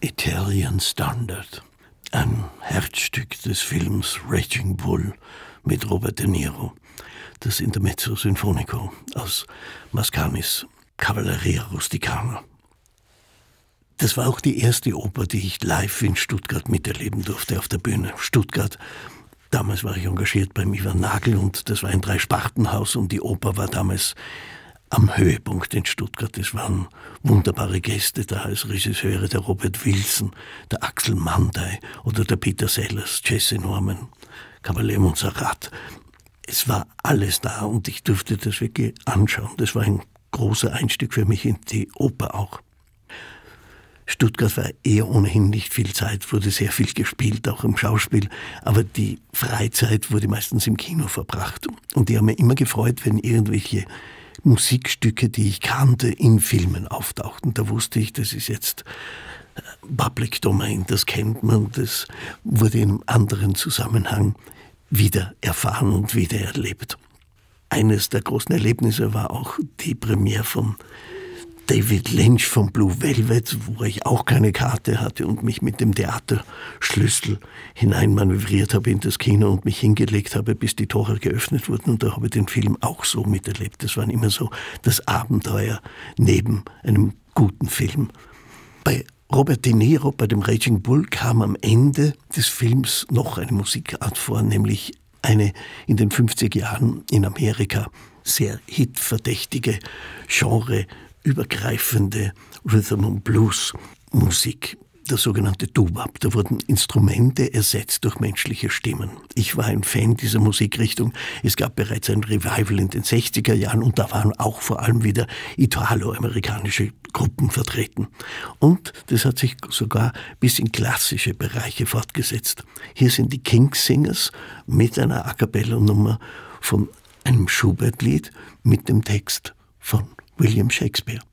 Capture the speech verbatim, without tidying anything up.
Italian Standard, ein Herzstück des Films Raging Bull mit Robert De Niro, das Intermezzo Sinfonico aus Mascanis Cavalleria Rusticana. Das war auch die erste Oper, die ich live in Stuttgart miterleben durfte auf der Bühne. Stuttgart, damals war ich engagiert beim Ivan Nagel und das war ein Dreispartenhaus und die Oper war damals am Höhepunkt in Stuttgart. Es waren wunderbare Gäste da als Regisseure, der Robert Wilson, der Axel Mandey oder der Peter Sellers, Jesse Norman, Caballé Montserrat. Es war alles da und ich durfte das wirklich anschauen. Das war ein großer Einstieg für mich in die Oper auch. Stuttgart war eher ohnehin nicht viel Zeit, wurde sehr viel gespielt, auch im Schauspiel, aber die Freizeit wurde meistens im Kino verbracht. Und die haben mich immer gefreut, wenn irgendwelche Musikstücke, die ich kannte, in Filmen auftauchten. Da wusste ich, das ist jetzt Public Domain, das kennt man, das wurde in einem anderen Zusammenhang wieder erfahren und wieder erlebt. Eines der großen Erlebnisse war auch die Premiere von David Lynch von Blue Velvet, wo ich auch keine Karte hatte und mich mit dem Theaterschlüssel hineinmanövriert habe in das Kino und mich hingelegt habe, bis die Tore geöffnet wurden. Und da habe ich den Film auch so miterlebt. Das war immer so das Abenteuer neben einem guten Film. Bei Robert De Niro, bei dem Raging Bull, kam am Ende des Films noch eine Musikart vor, nämlich eine in den fünfziger Jahren in Amerika sehr hitverdächtige Genre übergreifende Rhythm and Blues Musik, der sogenannte Doo-Wop. Da wurden Instrumente ersetzt durch menschliche Stimmen. Ich war ein Fan dieser Musikrichtung. Es gab bereits ein Revival in den sechziger Jahren und da waren auch vor allem wieder italo-amerikanische Gruppen vertreten. Und das hat sich sogar bis in klassische Bereiche fortgesetzt. Hier sind die Kings Singers mit einer A-Cappella-Nummer von einem Schubert-Lied mit dem Text von William Shakespeare.